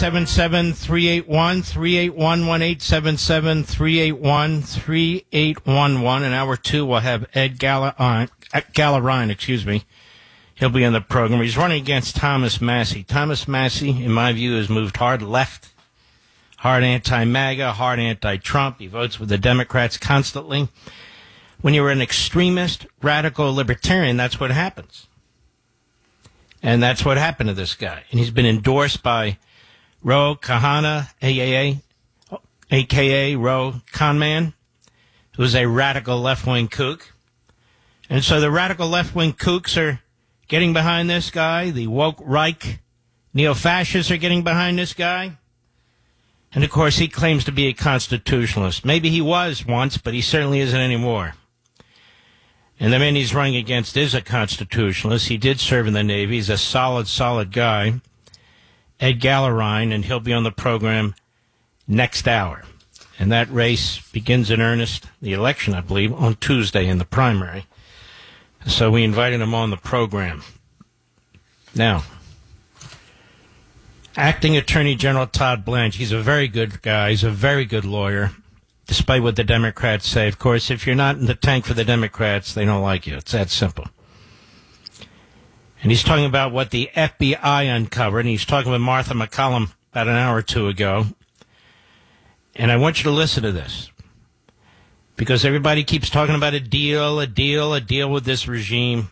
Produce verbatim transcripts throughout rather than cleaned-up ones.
seven seven, three eight one, three eight one one, eight seven seven, three eight one, three eight one one. In hour two, we'll have Ed Gala, uh, Gala-Ryan, excuse me. He'll be on the program. He's running against Thomas Massie. Thomas Massie, in my view, has moved hard left, hard anti-MAGA, hard anti-Trump. He votes with the Democrats constantly. When you're an extremist, radical libertarian, that's what happens. And that's what happened to this guy. And he's been endorsed by Ro Khanna, A A A, a k a. Ro Khanman, who's a radical left-wing kook. And so the radical left-wing kooks are getting behind this guy. The woke Reich neo-fascists are getting behind this guy. And, of course, he claims to be a constitutionalist. Maybe he was once, but he certainly isn't anymore. And the man he's running against is a constitutionalist. He did serve in the Navy. He's a solid, solid guy. Ed Gala-Ryan, and he'll be on the program next hour. And that race begins in earnest, the election, I believe, on Tuesday in the primary. So we invited him on the program. Now, Acting Attorney General Todd Blanche, he's a very good guy. He's a very good lawyer, despite what the Democrats say. Of course, if you're not in the tank for the Democrats, they don't like you. It's that simple. And he's talking about what the F B I uncovered, and he's talking with Martha McCallum about an hour or two ago. And I want you to listen to this, because everybody keeps talking about a deal, a deal, a deal with this regime.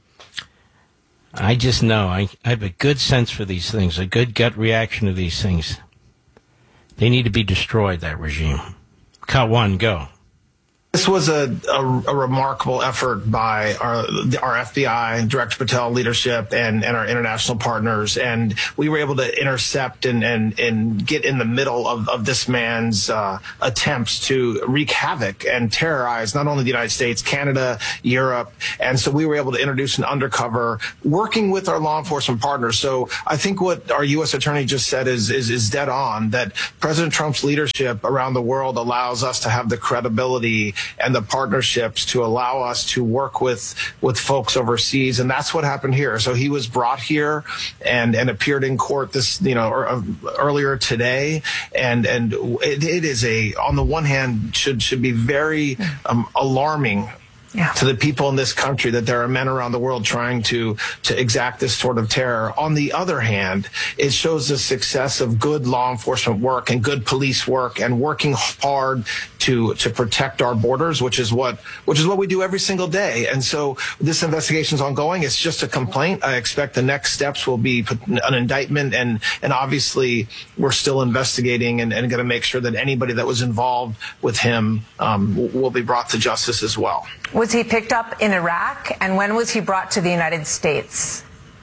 I just know. I, I have a good sense for these things, a good gut reaction to these things. They need to be destroyed, that regime. Cut one, go. This was a, a, a remarkable effort by our, our F B I, Director Patel leadership, and, and our international partners. And we were able to intercept and, and, and get in the middle of, of this man's uh, attempts to wreak havoc and terrorize not only the United States, Canada, Europe. And so we were able to introduce an undercover working with our law enforcement partners. So I think what our U S attorney just said is, is, is dead on, that President Trump's leadership around the world allows us to have the credibility and the partnerships to allow us to work with with folks overseas. And that's what happened here. So he was brought here and and appeared in court this, you know, or, uh, earlier today. And and it, it is a, on the one hand, should should be very um, alarming. Yeah. To the people in this country that there are men around the world trying to to exact this sort of terror. On the other hand, it shows the success of good law enforcement work and good police work and working hard to to protect our borders, which is what which is what we do every single day. And so this investigation is ongoing. It's just a complaint. I expect the next steps will be an indictment, and and obviously we're still investigating and, and going to make sure that anybody that was involved with him um, will be brought to justice as well. Was he picked up in Iraq, and when was he brought to the United States?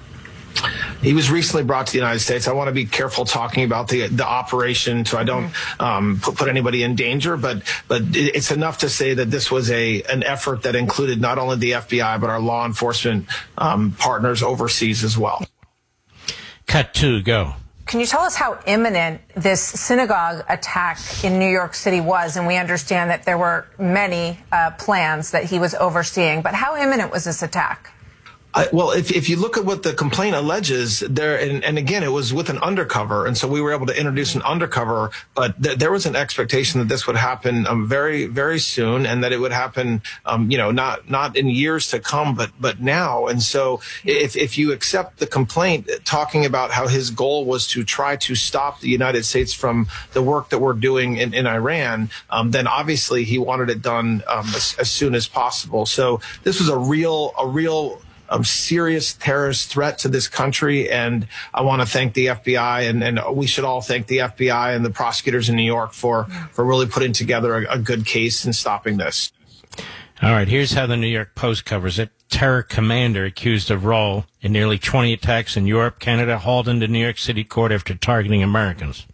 He was recently brought to the United States. I want to be careful talking about the the operation so I don't um, put, put anybody in danger, but but it's enough to say that this was a an effort that included not only the F B I, but our law enforcement um, partners overseas as well. Cut two, go. Can you tell us how imminent this synagogue attack in New York City was? And we understand that there were many uh, plans that he was overseeing, but how imminent was this attack? I, well, if if you look at what the complaint alleges, there, and, and again, it was with an undercover, and so we were able to introduce an undercover, but th- there was an expectation that this would happen um, very, very soon, and that it would happen, um, you know, not not in years to come, but but now. And so, if if you accept the complaint, talking about how his goal was to try to stop the United States from the work that we're doing in, in Iran, um, then obviously he wanted it done um, as, as soon as possible. So this was a real, a real. A serious terrorist threat to this country, and I want to thank the F B I, and, and we should all thank the F B I and the prosecutors in New York for, for really putting together a, a good case and stopping this. All right, here's how the New York Post covers it. Terror commander accused of role in nearly twenty attacks in Europe, Canada, hauled into New York City court after targeting Americans.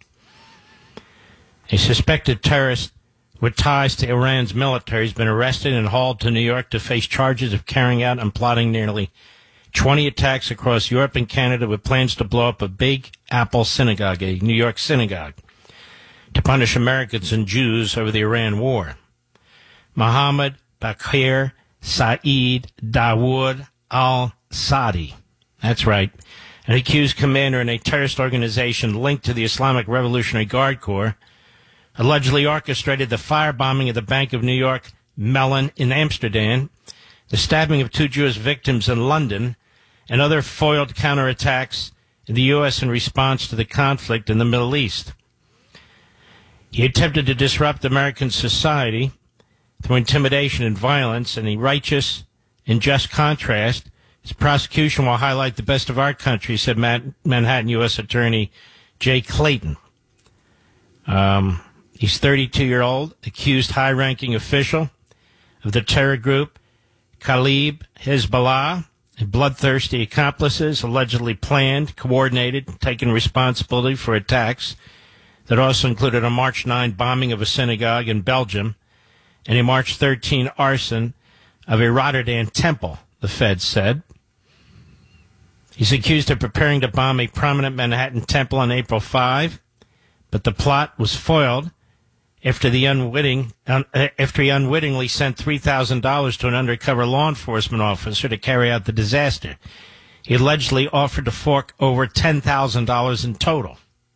A suspected terrorist with ties to Iran's military has been arrested and hauled to New York to face charges of carrying out and plotting nearly twenty attacks across Europe and Canada with plans to blow up a Big Apple synagogue, a New York synagogue, to punish Americans and Jews over the Iran war. Mohammed Bakir Saeed Dawood al-Sadi, that's right, an accused commander in a terrorist organization linked to the Islamic Revolutionary Guard Corps, allegedly orchestrated the firebombing of the Bank of New York Mellon in Amsterdam, the stabbing of two Jewish victims in London, and other foiled counterattacks in the U S in response to the conflict in the Middle East. He attempted to disrupt American society through intimidation and violence, and the righteous and just contrast, his prosecution will highlight the best of our country, said Manhattan U S Attorney Jay Clayton. Um, he's thirty-two-year-old, accused high-ranking official of the terror group Khalib Hezbollah, and bloodthirsty accomplices allegedly planned, coordinated, taken responsibility for attacks that also included a March ninth bombing of a synagogue in Belgium and a March thirteenth arson of a Rotterdam temple, the Fed said. He's accused of preparing to bomb a prominent Manhattan temple on April fifth, but the plot was foiled after the unwitting uh, after he unwittingly sent three thousand dollars to an undercover law enforcement officer to carry out the disaster. He allegedly offered to fork over ten thousand dollars in total.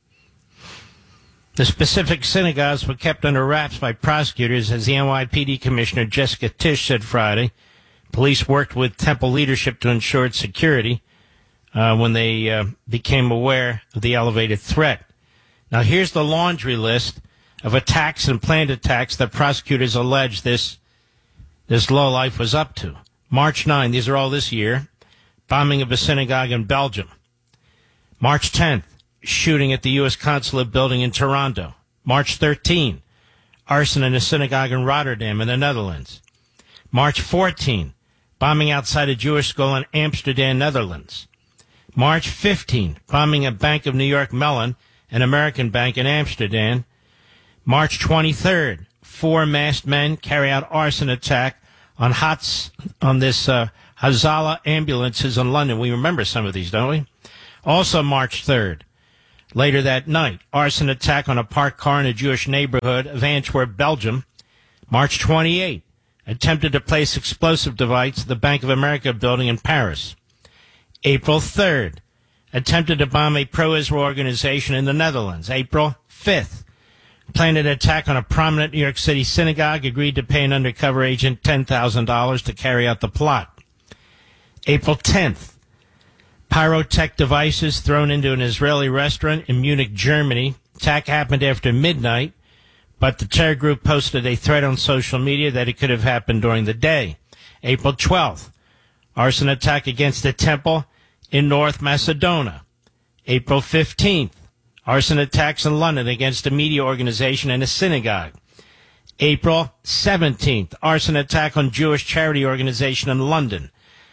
The specific synagogues were kept under wraps by prosecutors, as the N Y P D Commissioner Jessica Tisch said Friday. Police worked with temple leadership to ensure its security uh, when they uh, became aware of the elevated threat. Now, here's the laundry list of attacks and planned attacks that prosecutors allege this this lowlife was up to. March ninth, these are all this year, bombing of a synagogue in Belgium. March tenth, shooting at the U S consulate building in Toronto. March thirteenth, arson in a synagogue in Rotterdam in the Netherlands. March fourteenth, bombing outside a Jewish school in Amsterdam, Netherlands. March fifteenth, bombing a Bank of New York Mellon, an American bank in Amsterdam. March twenty-third, four masked men carry out arson attack on Hots on this uh, Hazala ambulances in London. We remember some of these, don't we? Also March third, later that night, arson attack on a parked car in a Jewish neighborhood of Antwerp, Belgium. March twenty-eighth, attempted to place explosive device at the Bank of America building in Paris. April third, attempted to bomb a pro-Israel organization in the Netherlands. April fifth, planned an attack on a prominent New York City synagogue, agreed to pay an undercover agent ten thousand dollars to carry out the plot. April tenth, pyrotech devices thrown into an Israeli restaurant in Munich, Germany. Attack happened after midnight, but the terror group posted a threat on social media that it could have happened during the day. April twelfth, arson attack against a temple in North Macedonia. April fifteenth, arson attacks in London against a media organization and a synagogue. April seventeenth, arson attack on Jewish charity organization in London.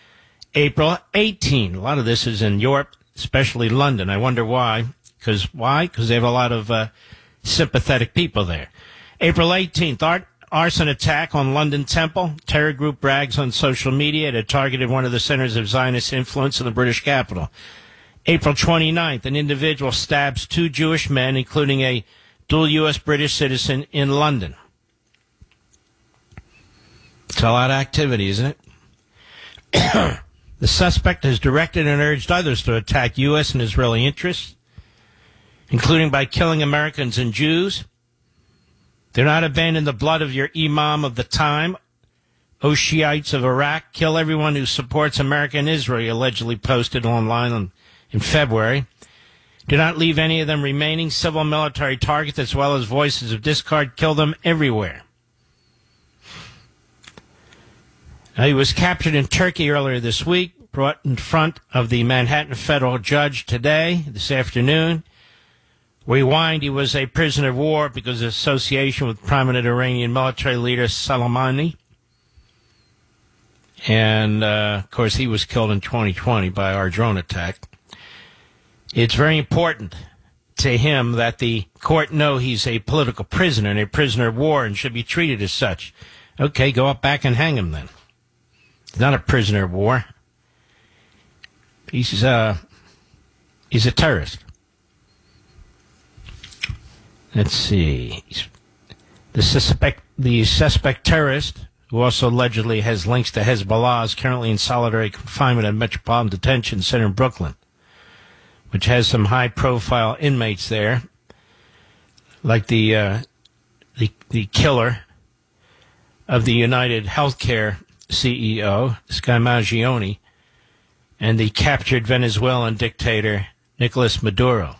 April eighteenth, a lot of this is in Europe, especially London. I wonder why. Because why? Because they have a lot of uh, sympathetic people there. April eighteenth, art, arson attack on London Temple. Terror group brags on social media it had targeted one of the centers of Zionist influence in the British capital. April twenty-ninth, an individual stabs two Jewish men, including a dual U S British citizen, in London. It's a lot of activity, isn't it? The suspect has directed and urged others to attack U S and Israeli interests, including by killing Americans and Jews. Do not abandon the blood of your imam of the time, O Shiites of Iraq. Kill everyone who supports America and Israel, he allegedly posted online on in February. Do not leave any of them remaining civil military targets as well as voices of discord. Kill them everywhere. Now, he was captured in Turkey earlier this week, brought in front of the Manhattan federal judge today, this afternoon. Rewind, he was a prisoner of war because of association with prominent Iranian military leader Soleimani. And, uh, of course, he was killed in twenty twenty by our drone attack. It's very important to him that the court know he's a political prisoner and a prisoner of war and should be treated as such. Okay, go up back and hang him then. He's not a prisoner of war. He's, uh, he's a terrorist. Let's see. The suspect, the suspect terrorist, who also allegedly has links to Hezbollah, is currently in solitary confinement at Metropolitan Detention Center in Brooklyn. which has some high-profile inmates there, like the uh, the the killer of the United Healthcare C E O, this guy Mangione, and the captured Venezuelan dictator Nicolas Maduro.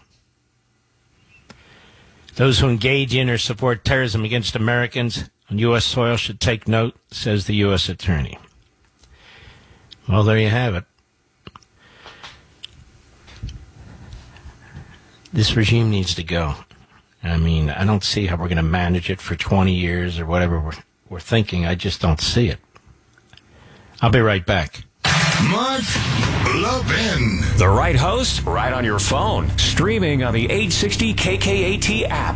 Those who engage in or support terrorism against Americans on U S soil should take note, says the U S attorney. Well, there you have it. This regime needs to go. I mean, I don't see how we're going to manage it for twenty years or whatever we're, we're thinking. I just don't see it. I'll be right back. Mark Levin. The right host, right on your phone. Streaming on the eight sixty K K A T app.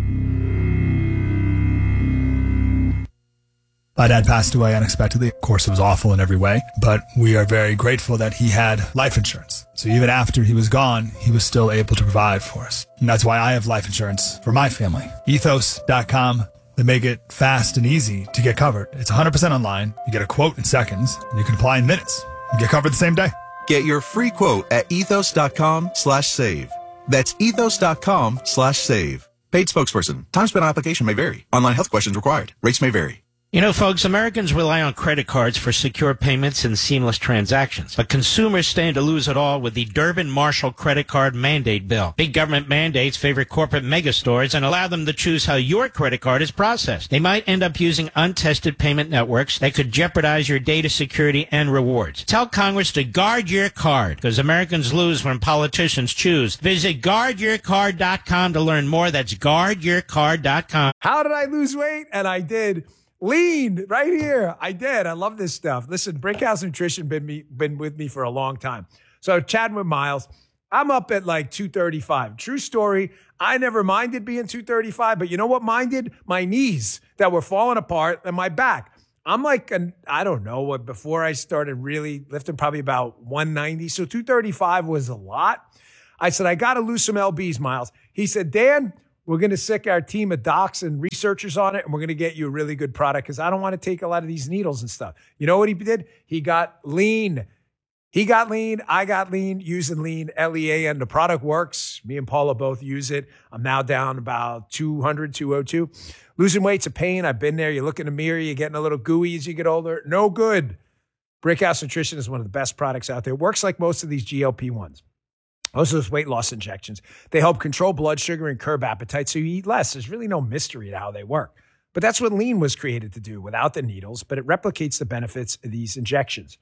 My dad passed away unexpectedly. Of course, it was awful in every way, but we are very grateful that he had life insurance. So even after he was gone, he was still able to provide for us. And that's why I have life insurance for my family. Ethos dot com. They make it fast and easy to get covered. It's one hundred percent online. You get a quote in seconds, and you can apply in minutes. You get covered the same day. Get your free quote at ethos dot com slash save. That's ethos dot com slash save. Paid spokesperson. Time spent on application may vary. Online health questions required. Rates may vary. You know, folks, Americans rely on credit cards for secure payments and seamless transactions. But consumers stand to lose it all with the Durbin-Marshall credit card mandate bill. Big government mandates favor corporate megastores and allow them to choose how your credit card is processed. They might end up using untested payment networks that could jeopardize your data security and rewards. Tell Congress to guard your card, because Americans lose when politicians choose. Visit guard your card dot com to learn more. That's guard your card dot com. How did I lose weight? And I did. Lean right here. I did. I love this stuff. Listen, Brickhouse Nutrition been me been with me for a long time. So chatting with Miles, I'm up at like two thirty-five. True story. I never minded being two thirty-five, but you know what minded? My knees that were falling apart and my back. I'm like, an, I don't know what, before I started really lifting, probably about one ninety. So two thirty-five was a lot. I said, I got to lose some L Bs, Miles. He said, Dan, we're going to sick our team of docs and researchers on it, and we're going to get you a really good product because I don't want to take a lot of these needles and stuff. You know what he did? He got lean. He got lean. I got lean using lean, L E A N. The product works. Me and Paula both use it. I'm now down about two hundred, two oh two. Losing weight's a pain. I've been there. You look in the mirror, you're getting a little gooey as you get older. No good. Brickhouse Nutrition is one of the best products out there. It works like most of these G L P ones. Most of those weight loss injections, they help control blood sugar and curb appetite so you eat less. There's really no mystery to how they work. But that's what lean was created to do without the needles, but it replicates the benefits of these injections.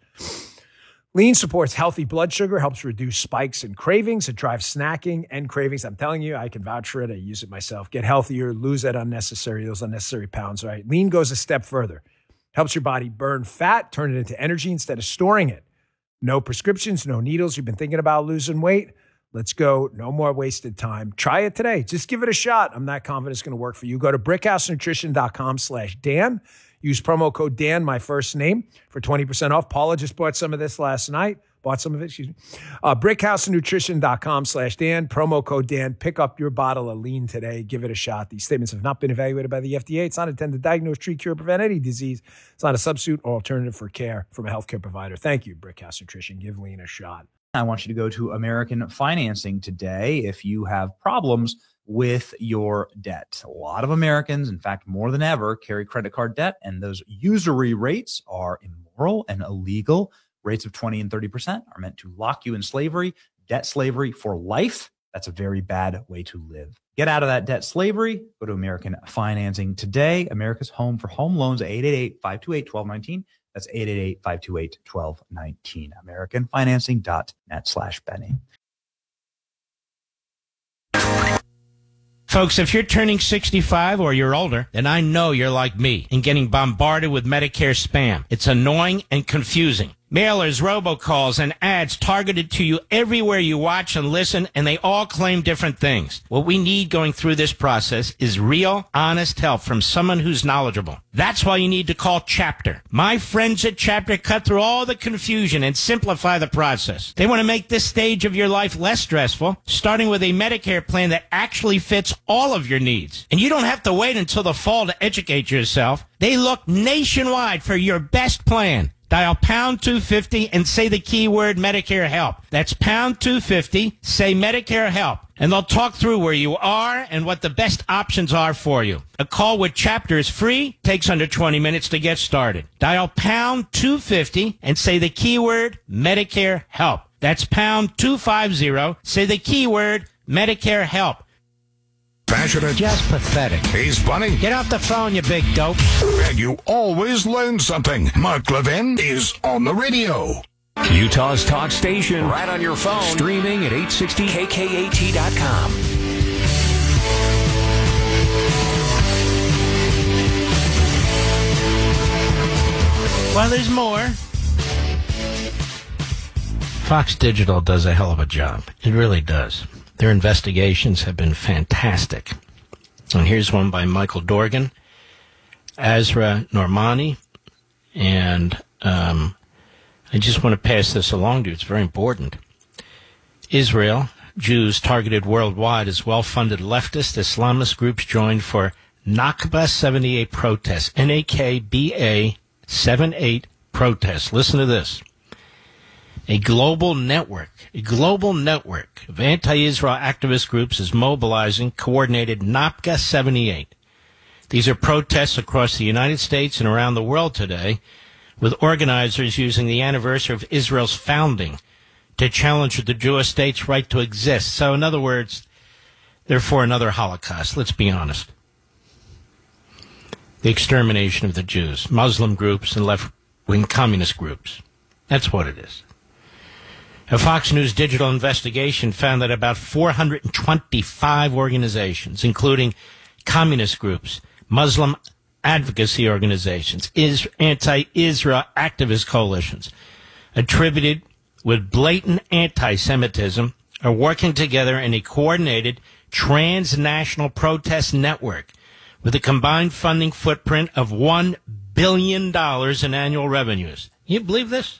Lean supports healthy blood sugar, helps reduce spikes and cravings. It drives snacking and cravings. I'm telling you, I can vouch for it. I use it myself. Get healthier, lose that unnecessary, those unnecessary pounds, right? Lean goes a step further. Helps your body burn fat, turn it into energy instead of storing it. No prescriptions, no needles. You've been thinking about losing weight? Let's go. No more wasted time. Try it today. Just give it a shot. I'm not confident it's going to work for you. Go to brickhouse nutrition dot com slash Dan. Use promo code Dan, my first name, for twenty percent off. Paula just bought some of this last night. Bought some of it, excuse me. Uh, brickhouse nutrition dot com slash Dan. Promo code Dan. Pick up your bottle of lean today. Give it a shot. These statements have not been evaluated by the F D A. It's not intended to diagnose, treat, cure, prevent any disease. It's not a substitute or alternative for care from a healthcare provider. Thank you, Brickhouse Nutrition. Give lean a shot. I want you to go to American Financing today if you have problems with your debt. A lot of Americans, in fact, more than ever, carry credit card debt, and those usury rates are immoral and illegal. Rates of twenty and thirty percent are meant to lock you in slavery, debt slavery for life. That's a very bad way to live. Get out of that debt slavery. Go to American Financing today. America's home for home loans, eight eight eight, five two eight, one two one nine. That's eight eight eight, five two eight, one two one nine. American Financing dot net slash Benny. Folks, if you're turning sixty-five or you're older, then I know you're like me and getting bombarded with Medicare spam. It's annoying and confusing. Mailers, robocalls, and ads targeted to you everywhere you watch and listen, and they all claim different things. What we need going through this process is real, honest help from someone who's knowledgeable. That's why you need to call Chapter. My friends at Chapter cut through all the confusion and simplify the process. They want to make this stage of your life less stressful, starting with a Medicare plan that actually fits all of your needs. And you don't have to wait until the fall to educate yourself. They look nationwide for your best plan. Dial pound two fifty and say the keyword Medicare help. That's pound two fifty, say Medicare help, and they'll talk through where you are and what the best options are for you. A call with Chapter is free, takes under twenty minutes to get started. Dial pound two fifty and say the keyword Medicare help. That's pound two fifty, say the keyword Medicare help. Passionate. Just pathetic. He's funny. Get off the phone, you big dope. And you always learn something. Mark Levin is on the radio. Utah's talk station. Right on your phone. Streaming at eight sixty K K A T dot com. Well, there's more. Fox Digital does a hell of a job. It really does. Their investigations have been fantastic. And here's one by Michael Dorgan, Azra Normani, and um, I just want to pass this along to you. It's very important. Israel, Jews targeted worldwide as well-funded leftist Islamist groups joined for Nakba seventy-eight protests, N A K B A seventy-eight protests. Listen to this. A global network, a global network of anti-Israel activist groups is mobilizing coordinated Nakba seventy-eight. These are protests across the United States and around the world today, with organizers using the anniversary of Israel's founding to challenge the Jewish state's right to exist. So, in other words, they're for another Holocaust. Let's be honest. The extermination of the Jews, Muslim groups, and left-wing communist groups. That's what it is. A Fox News digital investigation found that about four hundred twenty-five organizations, including communist groups, Muslim advocacy organizations, is anti-Israel activist coalitions, attributed with blatant anti-Semitism, are working together in a coordinated transnational protest network with a combined funding footprint of one billion dollars in annual revenues. You believe this?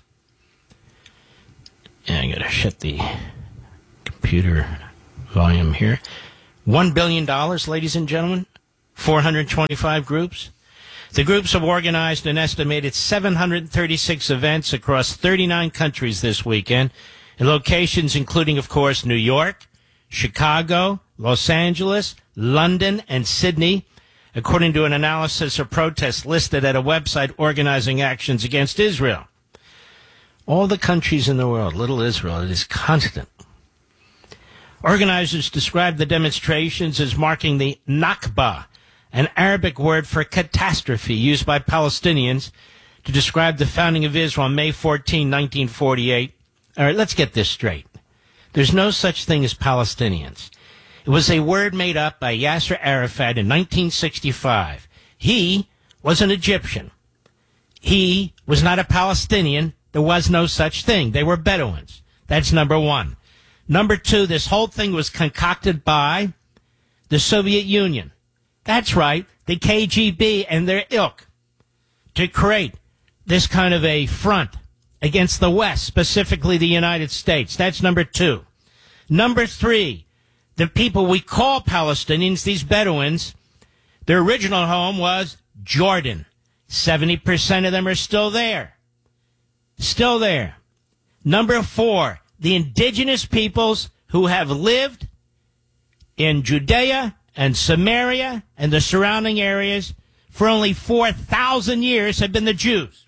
Yeah, I gotta shut the computer volume here. One billion dollars, ladies and gentlemen. four hundred twenty-five groups. The groups have organized an estimated seven hundred thirty-six events across thirty-nine countries this weekend, in locations including, of course, New York, Chicago, Los Angeles, London, and Sydney, according to an analysis of protests listed at a website organizing actions against Israel. All the countries in the world, little Israel, it is constant. Organizers described the demonstrations as marking the Nakba, an Arabic word for catastrophe used by Palestinians to describe the founding of Israel on May fourteenth, nineteen forty-eight. All right, let's get this straight. There's no such thing as Palestinians. It was a word made up by Yasser Arafat in nineteen sixty-five. He was an Egyptian. He was not a Palestinian. There was no such thing. They were Bedouins. That's number one. Number two, this whole thing was concocted by the Soviet Union. That's right, the K G B and their ilk, to create this kind of a front against the West, specifically the United States. That's number two. Number three, the people we call Palestinians, these Bedouins, their original home was Jordan. seventy percent of them are still there. Still there. Number four, the indigenous peoples who have lived in Judea and Samaria and the surrounding areas for only four thousand years have been the Jews.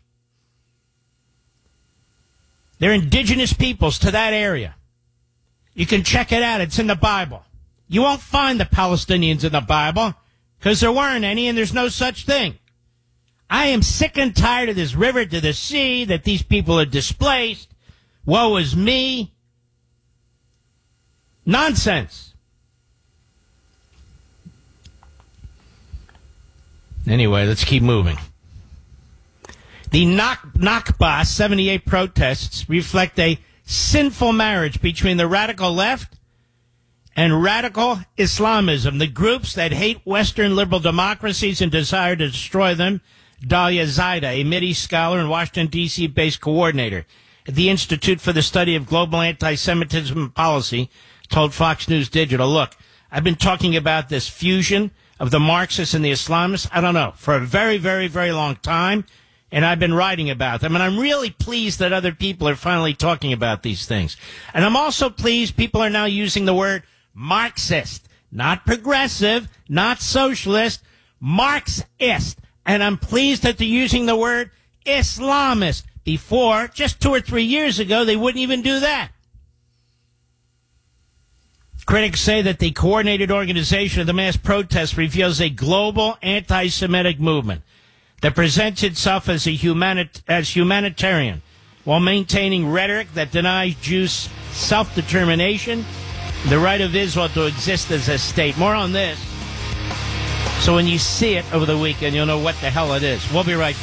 They're indigenous peoples to that area. You can check it out. It's in the Bible. You won't find the Palestinians in the Bible because there weren't any and there's no such thing. I am sick and tired of this river to the sea, that these people are displaced. Woe is me. Nonsense. Anyway, let's keep moving. The Nakba seventy-eight protests reflect a sinful marriage between the radical left and radical Islamism, the groups that hate Western liberal democracies and desire to destroy them. Dalia Zaida, a Mideast scholar and Washington, D C based coordinator at the Institute for the Study of Global Anti-Semitism and Policy, told Fox News Digital, look, I've been talking about this fusion of the Marxists and the Islamists, I don't know, for a very, very, very long time, and I've been writing about them, and I'm really pleased that other people are finally talking about these things. And I'm also pleased people are now using the word Marxist, not progressive, not socialist, Marxist. And I'm pleased that they're using the word Islamist. Before, just two or three years ago, they wouldn't even do that. Critics say that the coordinated organization of the mass protests reveals a global anti-Semitic movement that presents itself as a humanit- as humanitarian while maintaining rhetoric that denies Jews self-determination, the right of Israel to exist as a state. More on this. So when you see it over the weekend, you'll know what the hell it is. We'll be right back.